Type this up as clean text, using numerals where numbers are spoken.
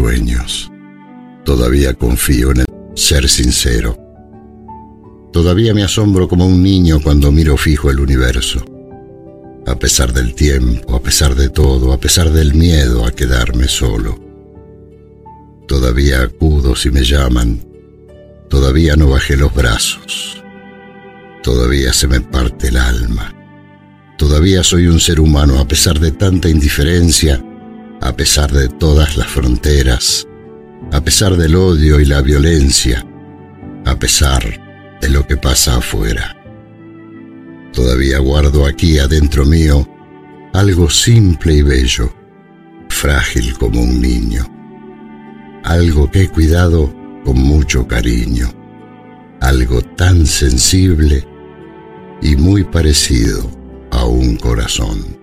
sueños. Todavía confío en el ser sincero. Todavía me asombro como un niño cuando miro fijo el universo. A pesar del tiempo, a pesar de todo, a pesar del miedo a quedarme solo. Todavía acudo si me llaman. Todavía no bajé los brazos. Todavía se me parte el alma. Todavía soy un ser humano a pesar de tanta indiferencia, a pesar de todas las fronteras, a pesar del odio y la violencia, a pesar de lo que pasa afuera. Todavía guardo aquí adentro mío algo simple y bello, frágil como un niño, algo que he cuidado con mucho cariño, algo tan sensible y muy parecido a un corazón.